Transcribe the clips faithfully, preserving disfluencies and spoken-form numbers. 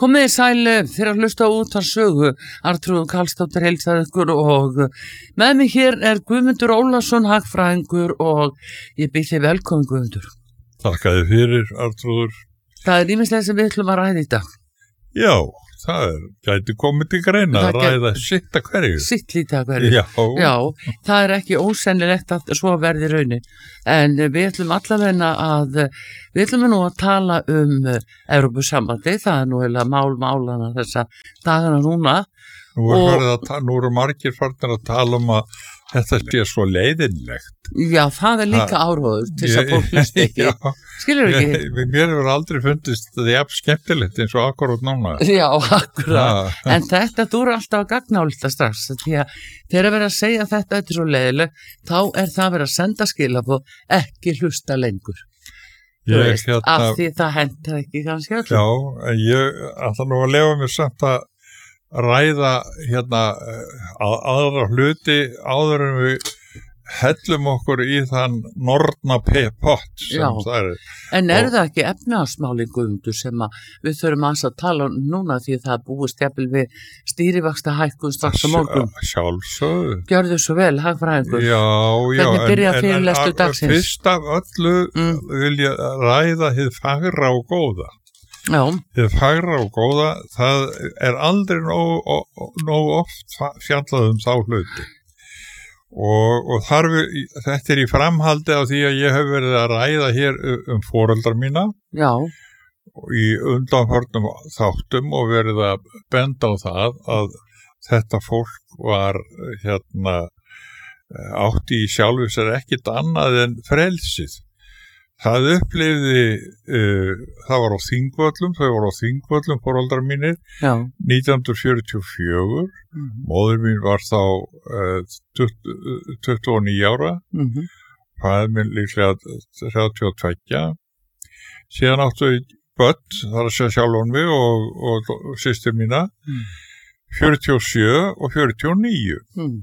Komið sæl fyrir að hlusta út að sögu. Arnþrúður Karlsdóttir heilsar ykkur og með mig hér er Guðmundur Ólafsson, hagfræðingur, og ég býð þig velkomin, Guðmundur. Þakka þér fyrir, Arnþrúður. Það er ýmislegt sem við ætlum að ræða í dag. Já, það er, gæti komið til greina að ræða sitt að hverju. Sitt lítið að hverju. Já. Já, það er ekki ósennilegt að svo verði raunin. En við ætlum allavegna að, við ætlum nú að tala um Evrópusambandi, það er nú heila mál málana þessa dagana núna. Nú er og, að, nú eru margir farnir að tala um að þetta sé svo leiðinlegt. Já, það er líka áróður til þess að fólk hlusta ekki. Skilur ekki? Ég, mér hefur aldrei fundist það jafn skemmtilegt eins og akkurat núna. Já, akkurat. En þetta þú eru alltaf að gagna á þetta strax. Því að þegar að vera að segja að þetta er svo leiðilegt, þá er það að vera að senda skilabóð, ekki hlusta lengur. Ég, veist, hérna, af því það hentar ekki kannski öllum. Já, en ég ætla nú að lefa mér samt að ræða hérna að, aðra hluti áður en við hellum okkur í þann norna pott sem Já. Það er. En er og, það ekki efnahagsmálin, Guðmundur, sem að við þurfum að tala um núna því það er búist jafnvel við stýrivaxta hækkun strax á morgun? Sjálfsögðu. Gjörðu svo vel, hagfræðingur. Já, já. Hvernig byrja fyrirlestur dagsins? Fyrst af öllu mm. vil ég ræða hið fagra og góða. Já. Þið fagra og góða, það er aldrei nóg, nóg oft fjallað um þá hluti. Og, og þar við, þetta er í framhaldi af því að ég hef verið að ræða hér um foreldrar mína. Já. Í undanförnum þáttum og verið að benda á það að þetta fólk var hérna átti í sjálfu sér ekkit annað en frelsið. Það upplifði, uh, það var á Þingvöllum, þau var á Þingvöllum, foreldrar mínir, Já. nítján hundruð fjörutíu og fjögur, mm-hmm. móðir mín var þá uh, tuttugu og níu ára, mm-hmm. fæði minn líklega þrjátíu og tvö, síðan áttu börn, þar að segja sjálfan mig og, og, og systir mína, mm. fjörutíu og sjö og fjörutíu og níu. Mm.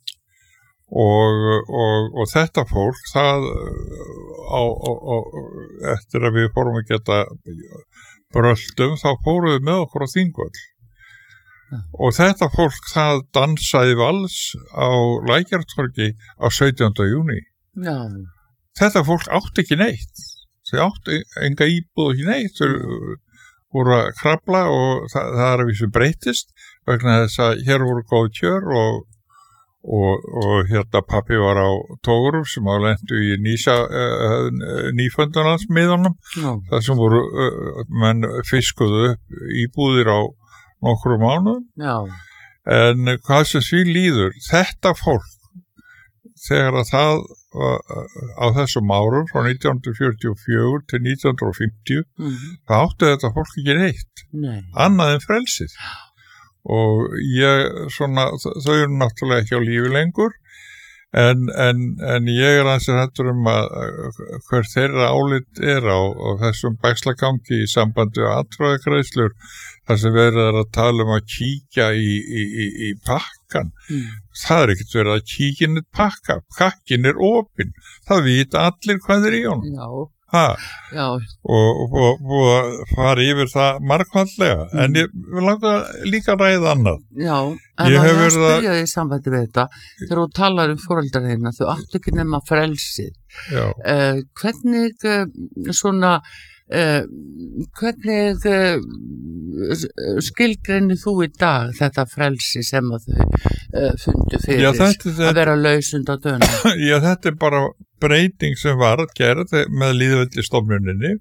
Og, og, og þetta fólk það á, á, á, eftir að við fórum að geta bröldum þá fórum við með okkur á Þingvöll ja. Og þetta fólk það dansaði vals á Lækjartorgi á sautjánda júní ja. Þetta fólk átti ekki neitt þau átti enga íbúð ekki neitt þau voru að krafla og það, það er að vísu breytist vegna þess að hér voru góð kjör og Og, og hérna pappi var á Tógurum sem á lentu í nýsa uh, nýföndunarnsmiðunum no. þar sem voru uh, menn fiskuðu upp íbúðir á nokkru mánuðum no. en hvað sem því líður þetta fólk þegar að það uh, á þessum árum frá nítján hundruð fjörutíu og fjögur til nítján hundruð fimmtíu mm-hmm. það átti þetta fólk ekki neitt Nei. Annað en frelsið og ég svona þau eru náttúrulega ekki á lífi lengur en, en, en ég er ansið hættur um að hver þeirra álit er á, á þessum bækslagangi í sambandi við atkvæðagreiðslur þar sem verið er að tala um að kíkja í, í, í, í pakkan mm. það er ekkert verið að kíkja inn í pakka pakkin er opinn það vita allir hvað er í honum Já Ha, Já. og, og, og fara yfir það margfaldlega mm. en ég vil langa líka ræða annað Já, en ég að ég spyrja því sambandi við þetta þegar þú talar um foreldrar þeirna þau áttu ekki nema frelsið uh, hvernig uh, svona uh, hvernig uh, skilgreinir þú í dag þetta frelsi sem að þau uh, fundu fyrir Já, þetta, að vera laus undan dönum Já, þetta er bara breyting sem var að gera með lýðveldisstofnuninni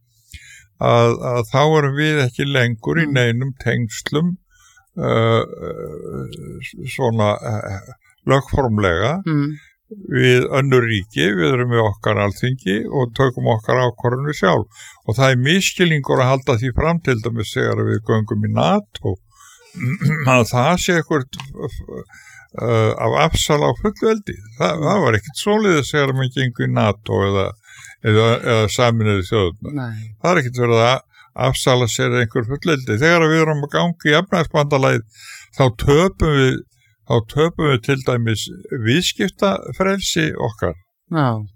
að, að þá erum við ekki lengur í neinum tengslum uh, svona uh, lögformlega mm. við önnur ríki, við erum við okkar alþingi og tökum okkar ákvarðanir sjálf og það er misskilningur að halda því fram til dæmis þegar við göngum í NATO að það sé eitthvað Uh, af afsal á fullveldi Þa, það var ekkert svoleiðis þegar mann gengur í NATO eða, eða, eða Sameinuðu þjóðirnar það er ekkert verið að afsala sér einhver fullveldi þegar við erum að ganga í efnahagsbandalagið þá töpum við þá töpum við til dæmis viðskiptafrelsi okkar Já.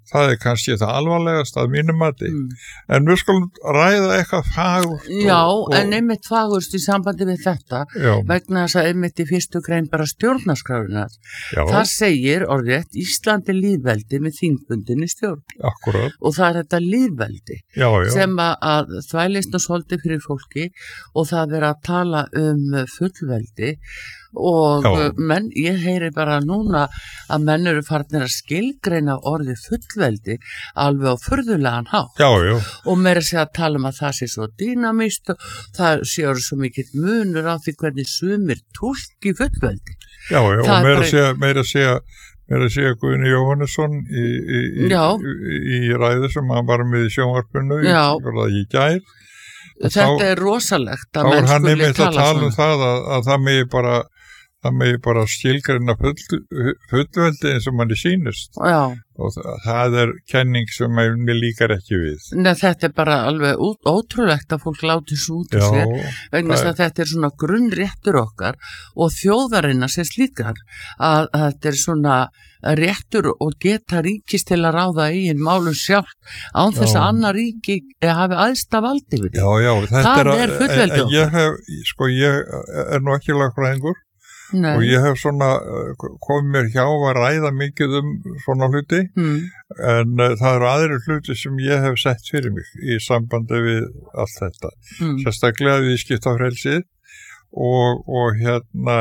það er kannski það alvarlegast að mínum mati. Mm. En við skulum ræða eitthvað fagurt. Já, og, og, en einmitt fagurst í sambandi við þetta, já. Vegna þess að einmitt í fyrstu grein bara stjórnarskrárinnar. Það segir orðrétt Íslandi lýðveldi með þingbundinni stjórn. Akkurat. Og það er þetta lýðveldi já, já. Sem að, að þvælist og svolítið fyrir fólki og það er að tala um fullveldi og já. Menn, ég heyri bara núna að menn eru farnir að skilgreina orðið fullveldi alveg á furðulegan hátt já, já. Og meira sé að tala um að það sé svo dýnamíst og það séu svo mikill munur á því hvernig sumir túlki fullveldi. Já, já, það og meira sé að meira sé að meira sé að Guðni Jóhannesson í, í, í, í, í ræðu sem hann var með í sjónvarpinu í, í gær. Þetta þá, er rosalegt að menn skuli tala, tala um það að, að það megi bara það megi bara skilgreina full, fullveldi eins og manni sýnist já. Og það, það er kenning sem mér líkar ekki við. Nei, þetta er bara alveg út, ótrúlegt að fólk láti svo út úr sér vegna þess að þetta er svona grunnréttur okkar og þjóðarinnar sem slíkar að, að þetta er svona réttur og geta ríkis til að ráða eigin málum sjálf án þess að annar ríki hafi aðsta valdi við. Já, já, það er, er fullveldi okkar. Ég hef, sko, ég er nú ekki lagfræðingur og ég hef svona komið mér hjá að ræða mikið um svona hluti mm. en uh, það eru aðrir hluti sem ég hef sett fyrir mig í sambandi við allt þetta. Mm. Sérstaklega viðskiptafrelsið og, og hérna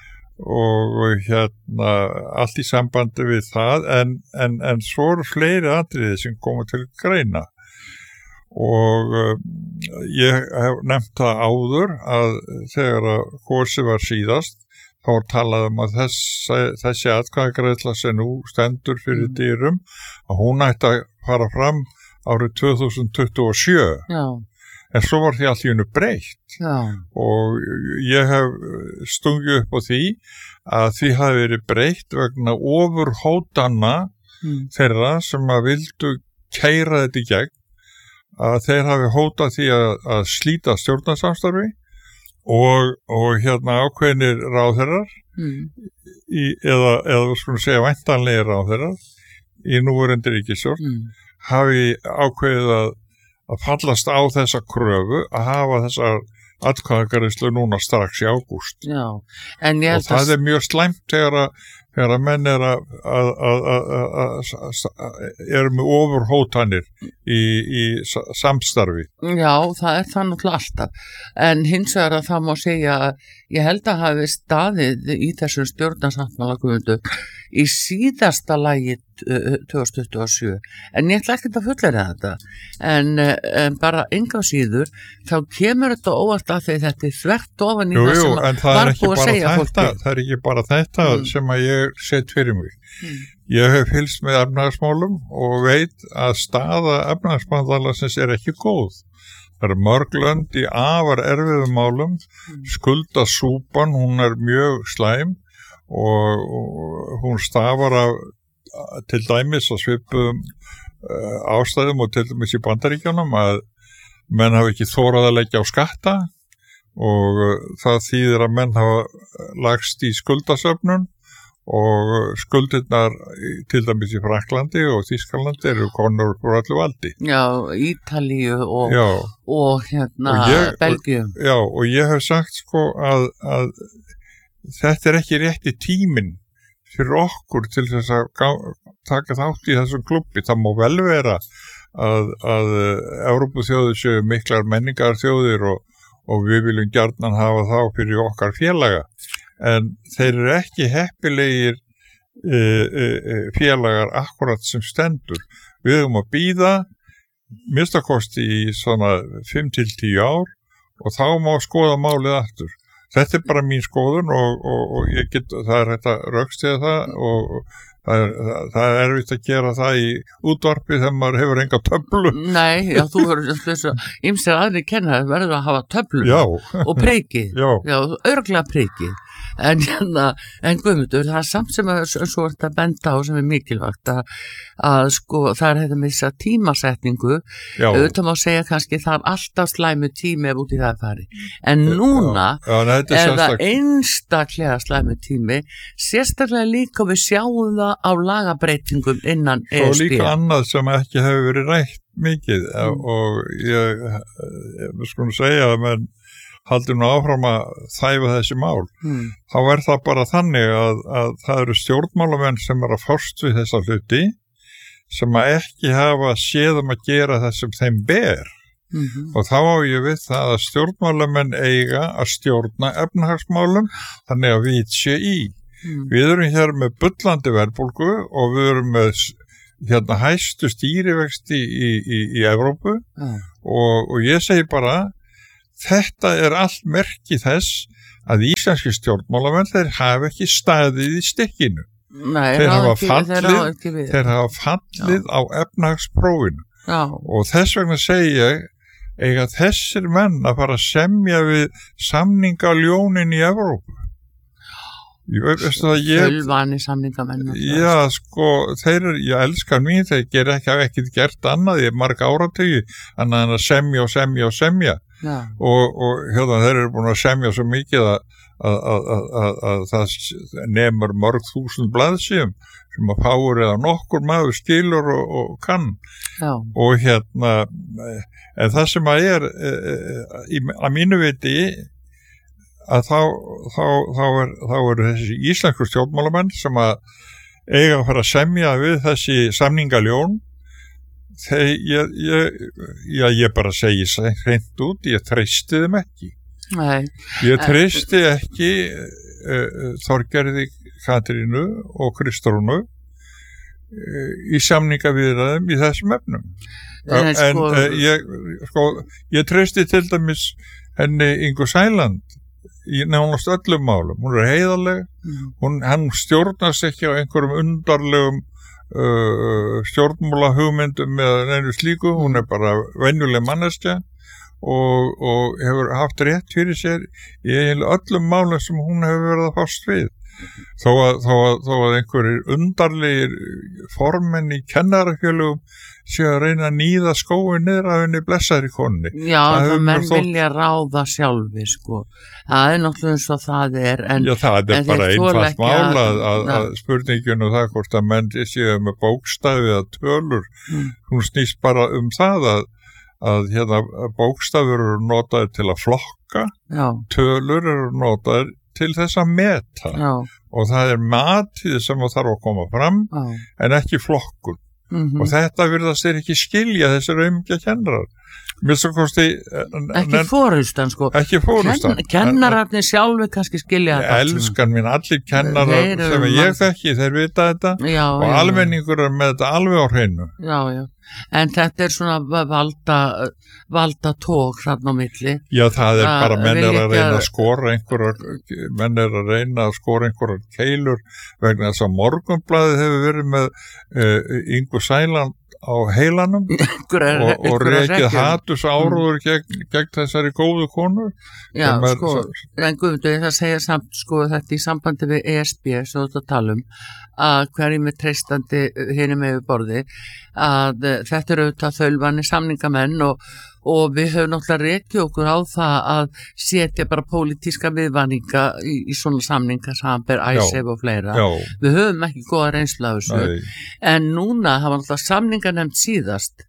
og hérna allt í sambandi við það en, en, en svo eru fleiri atriði sem koma til greina og uh, ég hef nefnt það áður að þegar að kosið var síðast þá talað um að þess, þessi atkvæðagreiðsla sem nú stendur fyrir dyrum að hún ætti að fara fram árið tvö þúsund tuttugu og sjö. Já. En svo var því allt í einu breytt já. Og ég hef stungið upp á því að því hafi verið breytt vegna ofurhótana mm. þeirra sem að vildu keyra þetta í gegn að þeir hafi hótað því að, að slíta stjórnarsamstarfi og, og hérna ákveðnir ráðherrar mm. í, eða, eða skulum segja væntanlegir ráðherrar í núverandi ríkisstjórn mm. hafi ákveðið að að fallast á þessa kröfu að hafa þessar atkvæðagreiðslu núna strax í ágúst. Já, en ég held og það er mjög slæmt þegar að, þegar að menn er að, að, að, að, að eru með ofurhótanir í, í samstarfi. Já, það er það náttúrulega alltaf. En hins vegar að það má segja að ég held að hafi staðið í þessum stjórnarsáttmála Guðmundur í síðasta lagi tvö þúsund tuttugu og sjö en ég ætla ekki að fullera þetta en, en bara enga síður þá kemur þetta óvart að því þetta er þvert ofan í jú, það jú, sem að var búið að segja þetta, það er ekki bara þetta mm. sem að ég set fyrir mig mm. ég hef fylgst með efnahagsmálum og veit að staða efnahagsmálalansins er ekki góð. Það eru mörg lönd í afar erfiðum málum mm. skuldasúpan, hún er mjög slæm og, og hún stafar af til dæmis að svipum uh, ástæðum og til dæmis í Bandaríkjunum að menn hafa ekki þórað að leggja á skatta og uh, það þýðir að menn hafa lagst í skuldasöfnun og skuldirnar til dæmis í Fraklandi og Þýskalandi eru konur úr öllu valdi. Já, Ítalíu og, og hérna og ég, Belgíu. Og, já, og ég hef sagt sko að, að þetta er ekki rétti tíminn fyrir okkur til þess að gá- taka þátt í þessum klubbi. Það má vel vera að, að Evrópuþjóðir séu miklar menningarþjóðir og, og við viljum gjarnan hafa þá fyrir okkar félaga. En þeir eru ekki heppilegir e, e, félagar akkurat sem stendur. Við höfum að bíða minnstakosti í svona fimm til tíu ár og þá má skoða málið aftur. Þetta er bara mín skoðun og, og, og ég get, það er hægt að rökstiða það og það er, það, það er erfitt að gera það í útvarpi þegar maður hefur enga töflu. Nei, já, þú verður þess að ýmsir aðri kennaði verður að hafa töflu já. og preikið. Já. Já, örglega preikið. en, en, en Guðmundur, það er samt sem að svo er þetta benda á sem er mikilvægt að, að sko, það er þetta með þess að tímasetningu, auðvitað má segja kannski það er alltaf slæmu tími ef út í það fari, en núna já, já, er, er það einstaklega slæmu tími, sérstaklega líka við sjáum það á lagabreitingum innan E S B. Og líka annað sem ekki hefur verið rætt mikið mm. og ég, ég skulum segja að menn haldur nú áfram að þæfa þessi mál, mm. þá er það bara þannig að, að það eru stjórnmálamenn sem er að fást við þessa hluti sem að ekki hafa séð um að gera það sem þeim ber mm-hmm. og þá á ég við það að stjórnmálamenn eiga að stjórna efnahagsmálum þannig að við sé í. Mm. Við erum hér með bullandi verðbólgu og við erum með hérna hæstu stýrivexti í, í, í Evrópu mm. og, og ég segi bara þetta er allt merki þess að íslenski stjórnmálamenn þeir hafa ekki staðið í stikkinu. Nei, þeir, hafa ekki, fallið, þeir, þeir hafa fallið Já. Á efnahagsprófinu. Já. Og þess vegna segi ég eiga þessir menn að fara að semja við samningaljónin í Evrópu. Fjölvani samningamenn. Já, sko, þeir eru, ég elskar mín, þeir ger ekki, hafa ekkert gert annað í marga áratugi, annað en að semja og semja og semja. Já. Og, og hérna, þeir eru búin að semja svo mikið að, að, að, að, að það nemur mörg þúsund blaðsíðum sem að fáur eða nokkur maður skilur og, og kann. Já. Og hérna, en það sem að er, að mínu viti, að þá, þá, þá, er, þá eru þessi íslensku stjórnmálamenn sem að eiga að fara að semja við þessi samningaljón þegar ég, ég, ég, ég bara segi hreint út, ég treysti þeim ekki. Nei. Ég treysti ekki uh, Þorgerði Katrínu og Kristrúnu uh, í samningaviðræðum í þessum efnum. En, en sko, uh, ég, sko, ég treysti til dæmis henni Ingu Sæland í nánast öllum málum, hún er heiðarleg mm. hún, hann stjórnast ekki á einhverjum undarlegum uh, stjórnmála hugmyndum eða neinu slíku, hún er bara venjuleg manneskja og, og hefur haft rétt fyrir sér í öllum málum sem hún hefur verið að fást við þó að, þó að, þó að einhverjir undarlegir formenn í kennarafélögum sé að reyna að nýða skói niður af henni blessaðri konni. Já, það menn þótt... vilja ráða sjálfi, sko. Það er náttúrulega eins og það er. En, Já, það er bara einfalt mál að, að, að spurninginu það hvort að menn séu með bókstafi eða tölur. Mm. Hún snýst bara um það að, að hérna, bókstafur eru notaðir til að flokka, Já. Tölur eru notaðir til þess að meta. Já. Og það er matið sem það þarf að koma fram, Já. En ekki flokkun. Mm-hmm. Og þetta virðast þeir ekki skilja þessar aumingja kennarar. Kosti, ekki fórustan sko ekki fórustan Ken, kennararnir sjálfi kannski skilja þetta elskan mín, allir kennarar sem ég þekki, þeir vita þetta já, og já, almenningur er með þetta alveg á hreinu já, já. En þetta er svona valda valda tók þarna á milli já það er bara menn er að reyna að skora einhverjar menn er að reyna að skora einhverjar keilur vegna þess að Morgunblaðið hefur verið með uh, Ingu Sæland á heilanum einhverjar, og, og reykið hatus áróður mm. gegn, gegn þessari góðu konu Já, sko, en Guðmundur, ég það segja samt sko þetta í sambandi við E S B svo þetta tala um að hverjum er treystandi hinum yfir borði að þetta eru auðvitað þaulvanir samningamenn og og við höfum náttúrulega rekið okkur á það að setja bara pólitíska viðvaninga í, í svona samninga samber, æsef og fleira. Já. Við höfum ekki góða reynslu af þessu. Nei. En núna hafa náttúrulega samninga nefnd síðast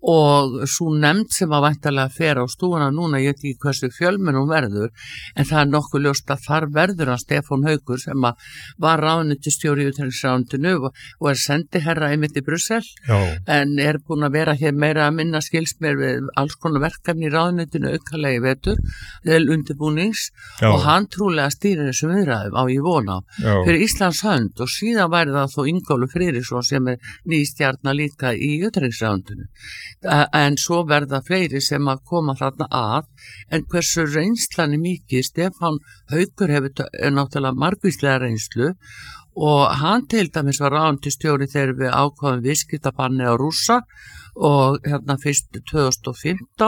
og svo nefnd sem var væntanlega að fera á stúana núna, ég veit ekki hversu fjölmenn hún verður, en það er nokkuð ljóst að þar verður hann Stefán Haukur sem að var ráðuneytisstjóri í utanríkisráðuneytinu og, og er sendiherra einmitt í Brussel, Já. En er búin að vera hér meira að minna skilst mér við alls konar verkefni í ráðuneytinu aukalegi vetur, vel undirbúnings Já. Og hann trúlega stýrir þessum viðræðum á ég vona Já. Fyrir Íslands hönd og síðan væri það þó Ingólfur Friðriksson sem er nýstjarna líka í utanríkisráðuneytinu. En svo verða fleiri sem að koma þarna að en hversu reynslan er mikið Stefán Haukur hefur náttúrulega margvíslega reynslu og hann til dæmis var ráðuneytisstjóri þegar við ákváðum viðskiptabanni á Rússa og hérna fyrst tvö þúsund og fimmtán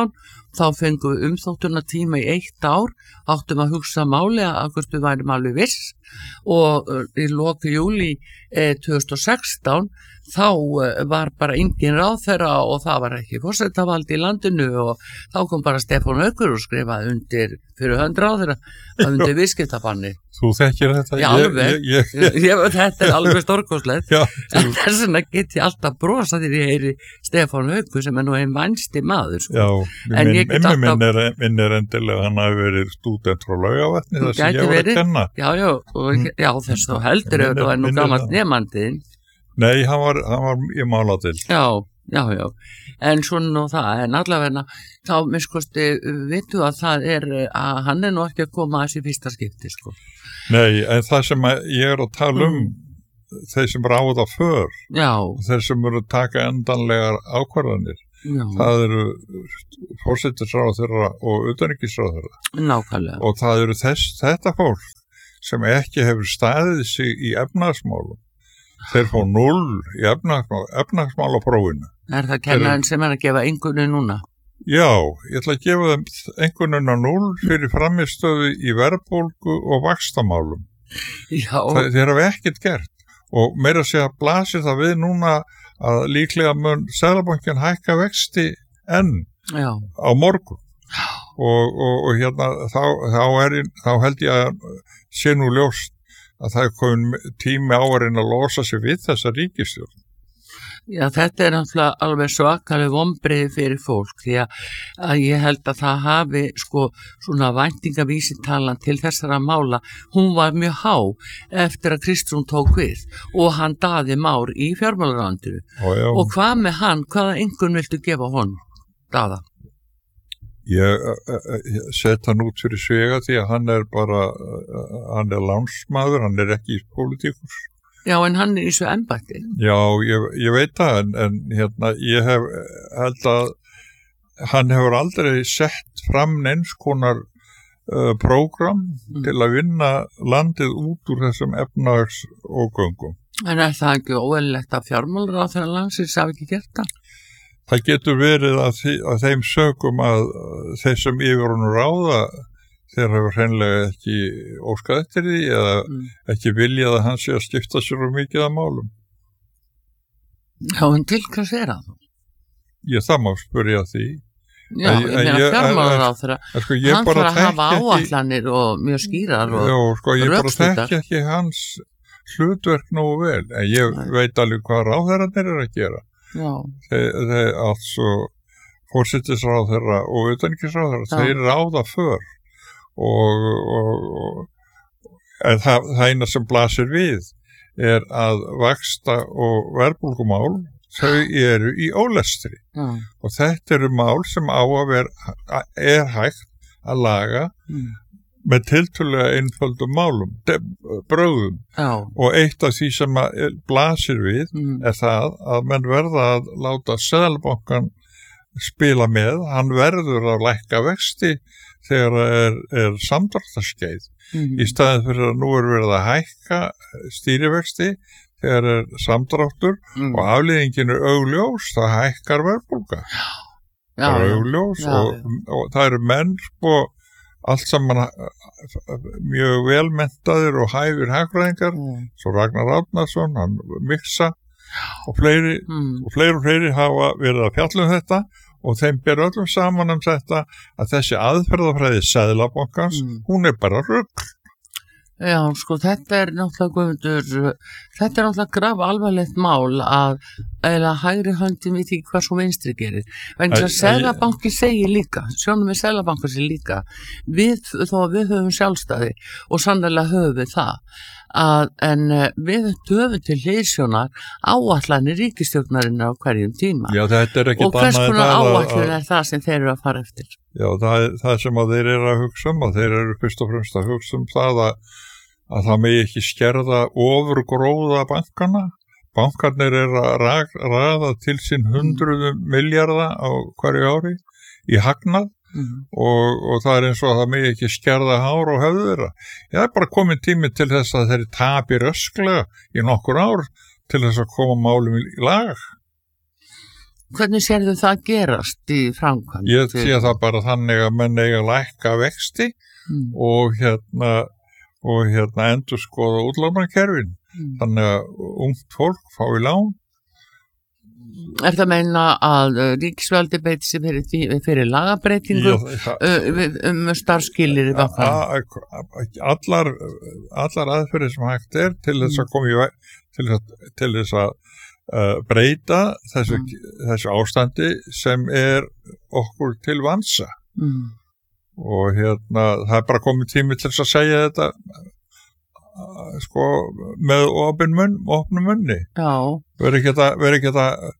þá fengum við umþóttuna tíma í eitt ár, áttum að hugsa máli að hvort við værum alveg viss og í loka júlí eh, tvö þúsund og sextán þá eh, var bara engin ráðherra og það var ekki forsetavald í landinu og þá kom bara Stefán Haukur og skrifaði undir fyrir hönd ráðherra undir viðskiptabanni. Þú þekkir þetta? Já, alveg, ég, ég, ég, ég, þetta er alveg stórkostlegt. En þess vegna get ég alltaf brosa þegar ég heyri Stefán Haukur sem er nú einn vænsti maður. Sko. Já, en minn, alltaf... minn, er, minn er endilega hann hafi verið stúdent frá Laugavatni þar sem ég var að kenna. Já, já, og, já þess þá heldur ef þú er nú gammalt nefndiðinn. Nei, hann var, hann var í máladeild. Já, já, já, en svona og það, en allavegna, þá minnskosti vitu að það er, að hann er nú ekki að koma að þessi fyrsta skipti, sko. Nei, en það sem ég er að tala um, mm. þeir sem ráða för, já. Þeir sem eru að taka endanlegar ákvarðanir, já. Það eru forsætisráðherra og utanríkisráðherra. Nákvæmlega. Og það eru þess, þetta fólk sem ekki hefur staðið sig í efnahagsmálum. Þeir fá null í efnahagsmálaprófinu. Er það kennarinn sem er að gefa einhverju núna? Já, ég ætla að gefa þeim einhvernuna null fyrir framistöðu í verðbólgu og vaxtamálum. Já. Það, þeir hafa ekkert gert og meira að segja blasir það við núna að líklega mun Seðlabankinn hækka vexti enn Já. Á morgun. Og, og, og hérna þá, þá, er, þá held ég að sé nú ljóst að það er komin tími áarinn að losa sig við þessa ríkisstjórn. Já, þetta er náttúrulega alveg svakalega vonbrigði fyrir fólk því að, að ég held að það hafi sko svona væntingavísitalan til þessara mála, hún var mjög há eftir að Kristrún tók við og hann Daði Már í fjármálaráðuneytinu. Og hvað með hann, hvaða einhvern viltu gefa honum, Daða? Ég, ég set hann út fyrir svega því að hann er bara, hann er lánsmaður, hann er ekki pólitíkus. Já, en hann er í svo embætti. Já, ég, ég veit það, en, en hérna, ég hef held að hann hefur aldrei sett fram neins konar uh, prógram mm. til að vinna landið út úr þessum efnahags og göngum. En er það ekki óeðlilegt að fjármálaráðherra landsins hafi ekki gert það? Það getur verið að, því, að þeim sögum að þeir sem yfir honum ráða þeir hefur hreinlega ekki óskað eftir því eða mm. ekki viljað að hann sé að skipta sér um mikið af málum. Já, en til hvers er það? Ég það má spyrja því. Já, ég meina fjármálaráðherra, sko, hann þarf að hafa áætlanir og mjög skýrar og rökstuddar. Já, sko, ég bara þekki ekki hans hlutverk nógu vel, en ég Nei. Veit alveg hvað ráðherrarnir er að gera. Já. Þeir, þeir altså forsætisráðherra og utanríkisráðherra, þeir ráða för og, og, og en það, það eina sem blasir við er að vaxta og verðbólgumál þau eru í ólestri Já. Og þetta eru mál sem á að vera er hægt að laga mm. með tiltölulega einföldum málum, bröðum Já. Og eitt af því sem blasir við mm. er það að menn verða að láta Seðlabankann spila með, hann verður að lækka vexti þegar er, er samdráttarskeið mm. í staðin fyrir að nú er verið að hækka stýrivexti þegar er samdráttur mm. og afleiðingin er augljós, það hækkar verðbólga það er augljós og, og það eru menn sko allt saman mjög velmenntaðir og hæfir hagfræðingar mm. svo Ragnar Árnason, hann Miksa og fleiri, mm. og fleiri og fleiri hafa verið að fjalla um þetta og þeim ber öllum saman um þetta að þessi aðferðafræði Seðlabankans, mm. hún er bara rugl. Já, sko, þetta er náttúrulega Guðmundur, þetta er náttúrulega graf alvarlegt mál að eða hægri höndin við því hvað svo vinstri gerir. En þess að Seðlabanki segir líka, sjónum við Seðlabanki segir líka, við, þó að við höfum sjálfstæði og sannlega höfum við það, að, en við höfum til hliðsjónar áætlanir ríkisstjórnarinnar á hverjum tíma. Já, þetta er ekki og hvers konar áætlun er það sem þeir eru að fara eftir? Já, það, það sem að þeir eru að hugsa um, að þeir eru fyrst og fremst að hugsa um það að að það megi ekki skerða ofurgróða bankana. Bankarnir er að raða til sín hundruðum milljarða á hverju ári í hagnað mm. og, og það er eins og að það megi ekki skerða hár og höfðu þeirra. Það er bara komin tími til þess að þeir tapi rösklega í nokkur ár til þess að koma málum í lag. Hvernig sérðu það gerast í framkvæmd? Ég sé það bara þannig að menn eiga að lækka vexti mm. og hérna og hérna endur skoða útlánakerfin mm. þannig að ungt fólk fái lán. Er það að meina að ríkisvaldi beiti sig fyrir, fyrir lagabreitingu um starfsskilir í bankana? Allar, allar aðferðir sem hægt er til þess að koma í til þess að, til þess að uh, breyta þessu, mm. þessu ástandi sem er okkur til vansa. Mm. Og hérna, það er bara komið tími til þess að segja þetta uh, sko, með opin munn, opnum munni. Já. Verður ekki þetta, verður ekki þetta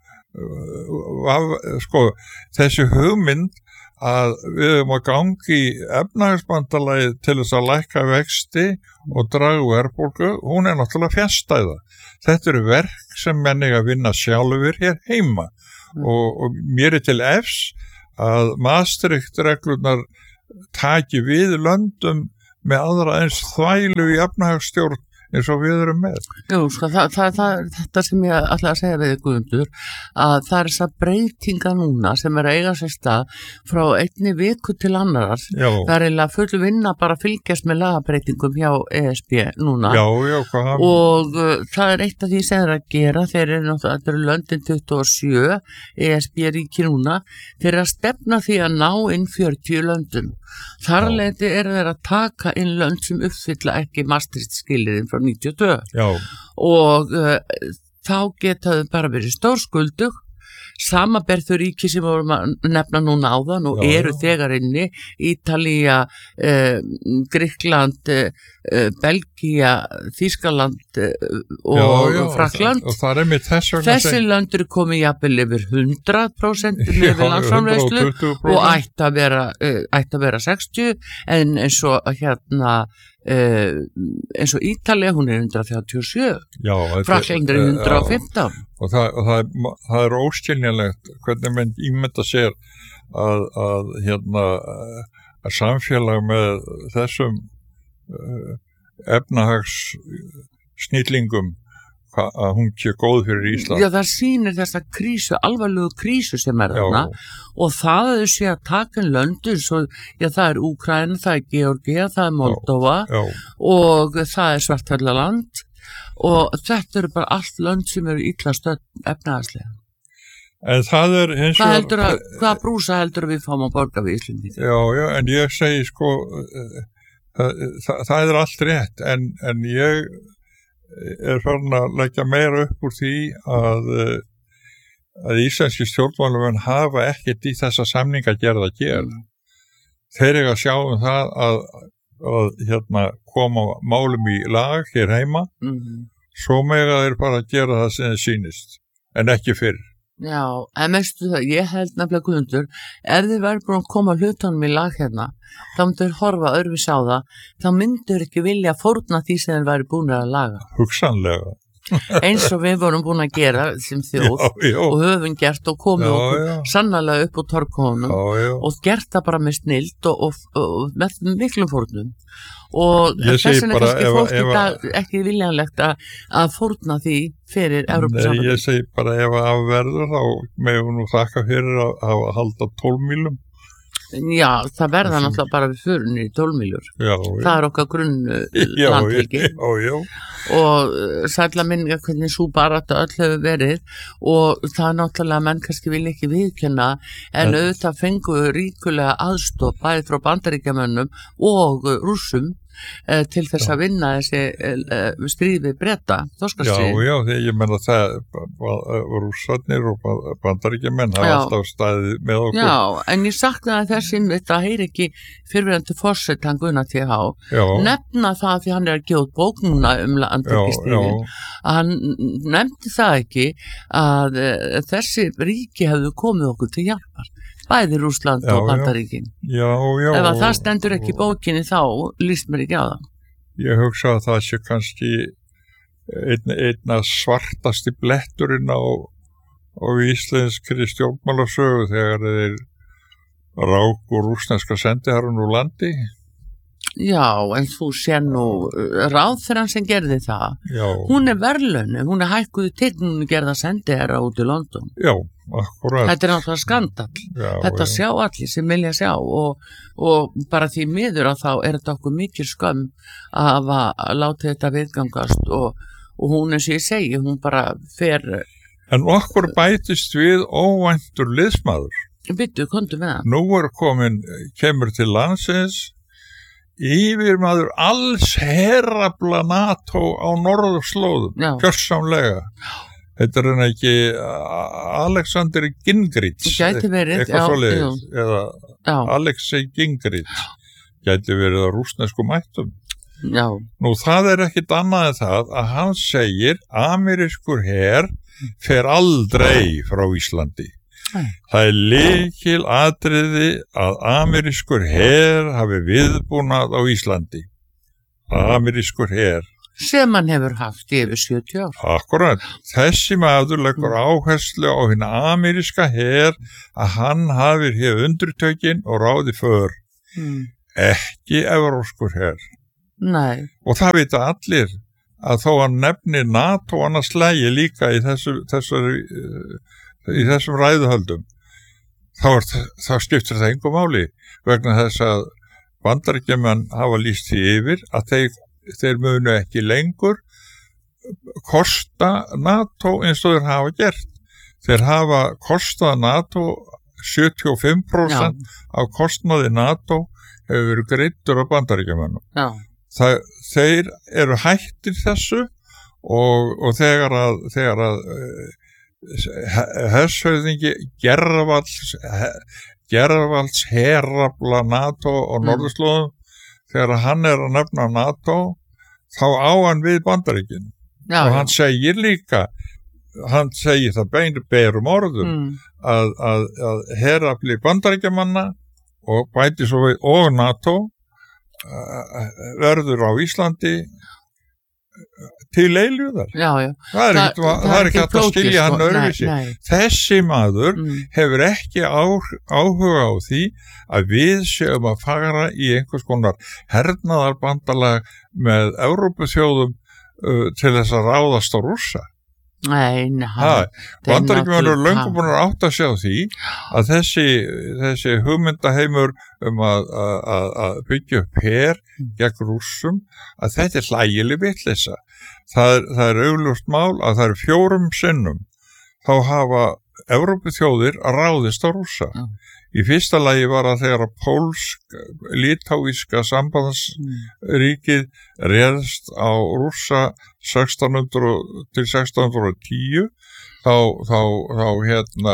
uh, sko, þessi hugmynd að við höfum að gangi í efnahagsbandalagið til þess að lækka vexti og draga verðbólgu, hún er náttúrulega fjastæða. Þetta eru verk sem menn eiga að vinna sjálfur hér heima mm. og, og mér er til efs að Maastricht-reglurnar taki við löndum með aðra eins þvælu í efnahagsstjórn eins og við erum með. Jú, sko, það, það, það, þetta sem ég ætla að segja við Guðmundur, að það er þess að breytinga núna sem er að eiga sér stað frá einni viku til annarar. Já. Það er eiginlega full vinna bara að fylgjast með lagabreytingum hjá E S B núna. Já, já, hvað? Og uh, það er eitt af því sem er að gera, þeir eru náttúrulega, þetta eru löndin tuttugu og sjö, E S B ríki núna, þeir eru að stefna því að ná inn fjörutíu löndum. Þar að leiti eru þeir að taka inn lönd sem uppfylla ekki Maastricht-skilyrðin frá níutíu og tvö. Já. Og uh, þá geta þau bara verið stórskuldug, samaber þau ríki sem vorum að nefna núna áðan og já, eru já. Þegar inni, Ítalía, uh, Grikkland, uh, Belgía, Þýskaland uh, og já, já, Frakkland. Og það er með þess vegna þessi lönd eru komið jafnvel yfir hundrað prósent með landsframleiðslu og ætti að vera, uh, ætti að vera sextíu, en eins og hérna Uh, eins og Ítalía, hún er hundrað þrjátíu og sjö, Frakkland er hundrað og fimmtán. Já, og það, og það, er, það er óskiljanlegt hvernig menn ímynda sér að, að, hérna, að samfélag með þessum uh, efnahags snillingum að hún sé góð fyrir Ísland. Já, það sýnir þessa krísu, alvarlegu krísu sem er þarna og það að þau sé að taka löndur svo, já, það er Úkraína, það er Georgía, það er Moldova já, já. Og það er Svartfjallaland og þetta eru bara allt lönd sem eru illa stödd efnahagslega. En það er hins vegar... Hvað, að, hvað brúsa heldur við fáum að borga við Íslandi? Já, já, en ég segi sko, það, það, það er allt rétt, en, en ég er farin að leggja meira upp úr því að, að íslenski stjórnmálamenn hafa ekkert í þessa samninga gerð að gera. Mm. Þeir eiga að sjá um það að, að hérna, koma málum í lag hér heima, mm. svo mega þeir bara að gera það sem þeir sýnist, en ekki fyrr. Já, en meistu það, ég held nefnilega Guðmundur, ef þið verður búin að koma hlutunum í lag hérna, þá myndur horfa örfis á það, þá myndur ekki vilja fórna því sem þeir væri búin að laga. Hugsanlega. Eins og við vorum búin að gera sem þjóð já, já. Og höfum gert og komið já, okkur já. Sannarlega upp á torgkonum og gert það bara með snilt og, og, og með miklum fórnum. Og þess vegna kannski fólk í dag ekki viljanlegt að, að fórna því fyrir Evrópusambandið. Nei, ég segi bara ef að verður þá meðum nú þakka fyrir að, að halda tólf mílum. Já, það verða náttúrulega bara við förunni í tólf mílur. Já, já. Það er okkar grunn landhelgi. Já, já, já. Og sætla minni hvernig svo bara þetta öll hefur verið og það er náttúrulega menn kannski vil ekki viðkenna en auðvitað fengu ríkulega aðstoð bæði frá Bandaríkjamönnum og Rússum eh, til þess já. Að vinna þessi eh, stríði Breta, þorskastríð. Já, já, þegar ég menna það Rússarnir og Bandaríkjamenn hafa alltaf staðið með okkur. Já, en ég saknaði þessin þetta heyr ekki fyrrverandi forsetan Gunnar T H nefna það því hann er að gefa út bók núna um landhelgisstríðin að hann nefndi það ekki að uh, þessi ríki hefðu komið okkur til hjálpar bæði Rússland já, og Bandaríkin já, já, ef að það stendur ekki í bókinni þá líst mér ekki á það. Ég hugsa að það sé kannski einn, einna svartasti bletturinn á, á íslenskri stjórnmálasögu þegar þeir rák og rússneska sendiherrun úr landi. Já, en þú sér nú ráðherran sem gerði það. Já. Hún er verðlaunu, hún er hækkuð til hún gerða sendiherra út í London. Já, akkurat. Þetta er náttúrulega skandall. Já, þetta já. sjá allir sem vilja sjá og, og bara því miður að þá er þetta okkur mikil skömm að hafa látið þetta viðgangast og, og hún eins og ég segi, hún bara fer... En okkur bætist við óvæntur liðsmaður. Byttu, komdu með það. Nú er komin, kemur til landsins yfirmaður alls herrafla NATO á norðurslóðum, gjörsamlega. Þetta er hann ekki Alexander Gingrich, gæti verið, eitthvað já, svoleiðis, eða já. Alexei Gingrich, gæti verið á rússnesku mættum. Já. Nú það er ekkit annað en það að hann segir amerískur her fer aldrei frá Íslandi. Æ. Það er lykil atriði að amerískur her hafi viðbúnað á Íslandi. Amerískur her. Sem hann hefur haft yfir sjötíu ár. Akkurat. Þessi maður leggur áherslu á hinn ameríska her að hann hafi hér undirtökin og ráði för. Mm. Ekki evróskur her. Nei. Og það vita allir að þó hann nefnir NATO hann að slægi líka í, þessu, þessari, í þessum ræðuhöldum þá, er, þá skiptir það engu máli vegna þess að Bandaríkjamenn hafa lýst því yfir að þeir, þeir munu ekki lengur kosta NATO eins og þeir hafa gert. Þeir hafa kostað NATO sjötíu og fimm prósent Já. Af kostnaði NATO hefur verið greiddur á Bandaríkjamennum. Já. Það, þeir eru hættir þessu og, og þegar að, þegar að hershöfðingi Gervalds Gervalds herrafla NATO og norðurslóðum mm. þegar hann er að nefna NATO þá á hann við Bandaríkin já, og hann já. segir líka hann segir það beinu berum orðum mm. að, að, að herrafli Bandaríkjamanna og bæti svo við og NATO verður á Íslandi til eilíðar. Já, já. Það er ekki, það, það er ekki hægt að skilja hann öðruvísi. Þessi maður mm. hefur ekki á, áhuga á því að við séum að fara í einhvers konar hernaðarbandalag með Evrópuþjóðum uh, til þess að ráðast á Rússa. Nei, nei. Bandaríkjamenn eru löngu búin að átta sig á því að þessi, þessi hugmyndaheimur um að, að, að byggja upp her gegn Rússum, að þetta er hlægileg vitleysa. Það, það er augljóst mál að það er fjórum sinnum þá hafa Evrópuþjóðir að ráðist á Rússa. Mm. Í fyrsta lagi var að þegar að pólsk, litáíska sambandsríkið réðst á Rússa sextán hundruð til sextán hundruð og tíu þá, þá, þá hérna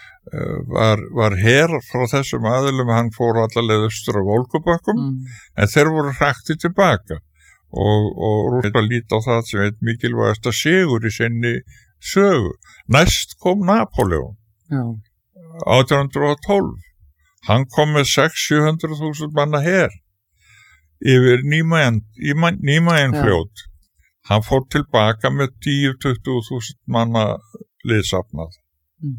var, var her frá þessum aðilum hann fór allavega austur af Volgubökkum mm. en þeir voru hraktir tilbaka og, og Rússa líti á það sem eitt mikilvægast að sigur í sinni sögu. Næst kom Napóleon Já. átján hundruð og tólf. Hann kom með sex til sjö hundruð þúsund manna her yfir Nýmæjan fljót. Hann fór tilbaka með tíu til tuttugu þúsund manna liðsafnað. Mm.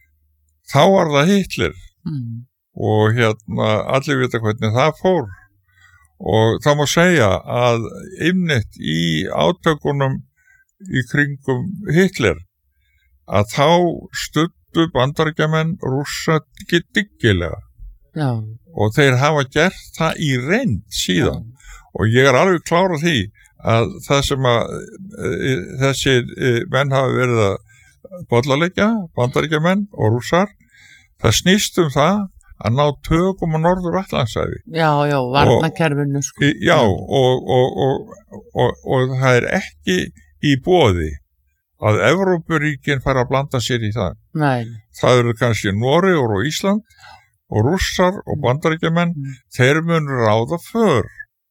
Þá var það Hitler mm. og hérna allir vita hvernig það fór og það má segja að einmitt í átökunum í kringum Hitler að þá studdu Bandaríkjamenn Rússa dyggilega Já. Og þeir hafa gert það í reynd síðan Já. Og ég er alveg klár á því að það sem að e, þessi e, menn hafa verið að bollaleggja, Bandaríkjamenn og Rússar, það snýst um það að ná tökum á Norður-Atlantshafi. Já, já, varnarkerfinu sko. Já, og, og, og, og, og það er ekki í boði að Evrópuríkin fara að blanda sér í það. Nei. Það eru kannski Noregur og Ísland og Rússar og Bandaríkjamenn, mm. þeir munur ráða för.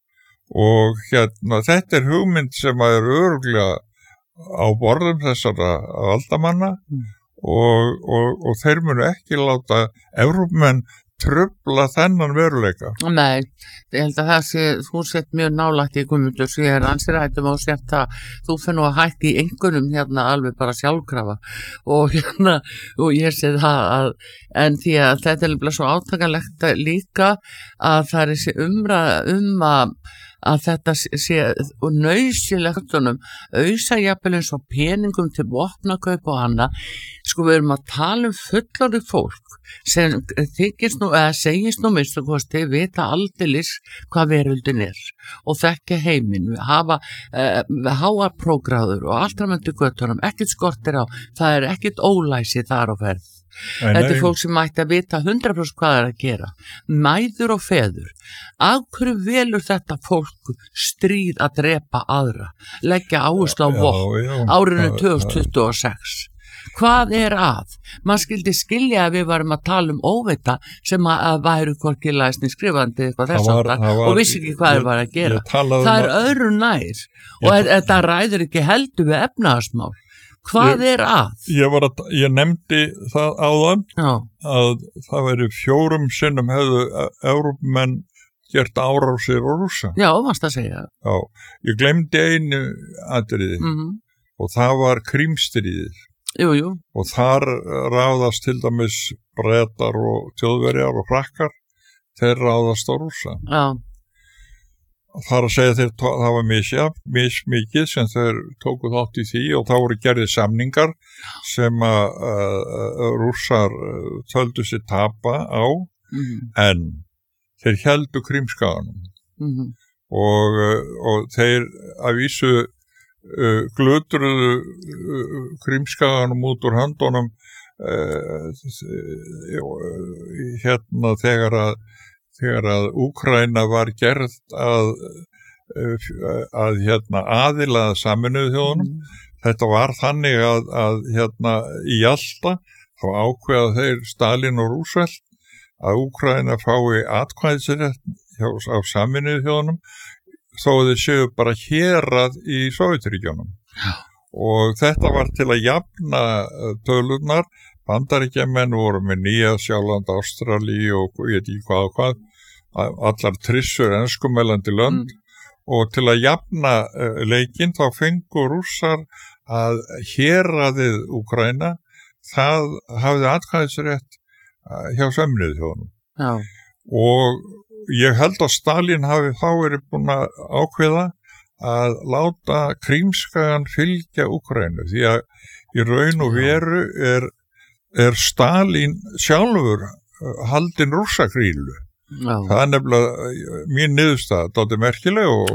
Og hérna, þetta er hugmynd sem er örugglega á borðum þessara valdamanna mm. og, og, og þeir munu ekki láta Evrópumenn trufla þennan veruleika. Nei, ég held að það sé, þú sett mjög nálægt í Guðmundur, svo ég er ansið rættum á sett það, þú fyrir nú að hætti í einhvernum hérna alveg bara sjálfkrafa og hérna, og ég sé það að, en því að þetta er líka svo átakanlegt líka að það er þessi umræða um að að þetta sé og nauðsynlegt ausa jafnvel eins og peningum til vopnakaup og annað. Sko við erum að tala um fullorðið fólk sem þykist nú eða segist nú minnst að kosti vita aldeilis hvað veröldin er og þekka heiminn, hafa uh, háar prógráður og alltramöndu göttunum, ekkert skortir á, það er ekkert ólæsi þar á ferð. Nei, þetta er fólk sem mætti að vita hundrað prósent hvað það er að gera, mæður og feður. Af hverju velur þetta fólk stríð að drepa aðra, leggja áherslu á vopn árinu tvö þúsund tuttugu og sex? Hvað er að? Man skildi skilja að við varum að tala um óvita sem að, að væru hvorki læsni skrifandi eitthvað þess aftar og vissi ekki hvað þeir var að gera. Það er öðru nær og þetta ræður ekki heldur við efnahagsmál. Hvað ég, er að? Ég, var að? ég nefndi það áðan Já. að það veri fjórum sinnum hefðu Evrópumenn gert árásir og Rússa. Já, varst að segja. Já, ég glemdi einu atriði mm-hmm. og það var Krímstríðið. Jú, jú. Og þar ráðast til dæmis Bretar og Þjóðverjar og Frakkar, þeir ráðast á Rússa. Já. þar að segja þeir, það var misjafn, mismikið sem þeir tóku þátt í því og þá voru gerðið samningar sem að uh, Rússar uh, töldu sér tapa á mm-hmm. en þeir heldu Krímskaganum mm-hmm. og, uh, og þeir að vísu uh, glutruðu uh, Krímskaganum út úr höndunum uh, hérna þegar að þegar að Úkraína var gerð að, að hérna, aðilaða Sameinuðu þjóðunum. Mm. Þetta var þannig að, að hérna, í Jalta þá ákveða þeir Stalin og Roosevelt að Úkraína fái atkvæðisrétt á Sameinuðu þjóðunum þó þeir séu bara hérað í Sovétríkjunum. Ja. Og þetta var til að jafna tölurnar. Bandaríkjamenn voru með Nýja-Sjáland, Ástralíu og ég veit ekki hvað og hvað, allar trissur enskumælandi lönd mm. og til að jafna uh, leikinn þá fengu Rússar að héraðið Úkraína, það hafði atkvæðisrétt uh, hjá Sameinuðu þjóðunum. Já. Og ég held að Stalin hafi þá verið búin að ákveða að láta Krímskagan fylgja Úkraínu því að í raun og veru er er Stalin sjálfur haldinn Rússakrílu. Já. Það er nefnilega mín niðurstaða, þetta er merkileg og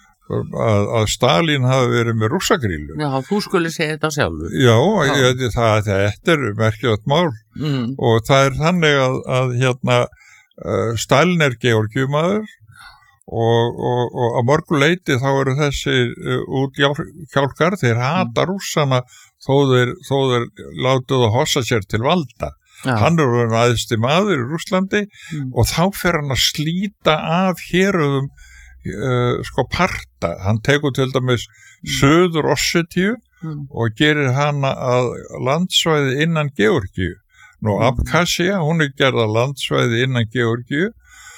að, að Stalin hafi verið með Rússakrílu. Já, þú skulle segja þetta sjálfur. Já, Já. Ég, það, þetta er merkilegt mál mm. og það er þannig að, að hérna, uh, Stalin er Georgiumaður og, og, og að mörgu leyti þá eru þessi uh, útjálkar, þeir hata mm. Rússana þó þeir, þó þeir látuð að hossa sér til valda. Já. Hann er verið aðeinssti maður í Rússlandi mm. og þá fer hann að slíta af héröðum uh, sko parta. Hann tekur til dæmis mm. Suður Ossetíu mm. og gerir hana að landsvæði innan Georgíu. Nú mm. Abkhazia, hún er gerð að landsvæði innan Georgíu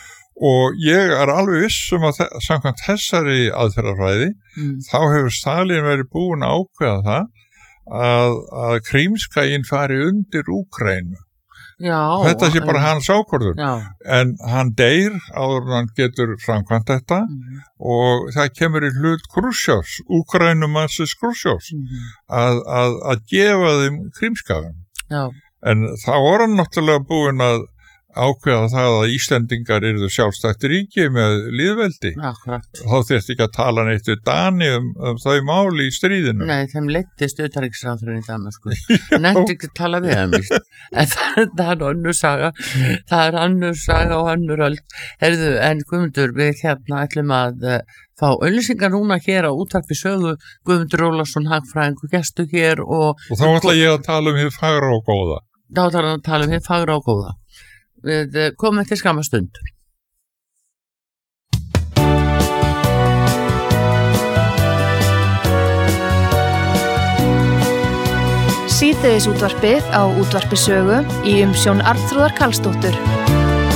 og ég er alveg vissum að samkvæmt þessari aðferðarfræði mm. þá hefur Stalin verið búin að ákveða það Að, að Krímskaginn fari undir Úkraínu. Já, þetta sé bara hans ákvörðun en hann deyr áður en hann getur framkvæmt þetta mm. og það kemur í hlut Krúsjós, Úkraínumannsins Krúsjós mm. að, að, að gefa þeim Krímskagann. Já. En þá var hann náttúrulega búinn að ákveða það að Íslendingar yrðu sjálfstætt ríki með lýðveldi. Akkurat. Þá þurfti ekki að tala neitt við Dani um, um þau máli í stríðinu. Nei, þeim leittist utanríkisráðherrann í Danmörku. Nefndi ekki að tala við þeim, víst. En það, það er önnur saga. Það er önnur saga og önnur öld. Heyrðu, en Guðmundur, við hérna ætlum að uh, fá auglýsingar núna hér á útvarpi sögu. Guðmundur Ólafsson, hagfræðingur, gestur hér og... Og þá ætla ég að tala um hið fagra og góða. Þá ætla ég að tala um hið fagra og góða. Við komum eftir skamma stund. Síðdegisútvarpið á útvarpi sögu í umsjón Arnþrúðar Karlsdóttur.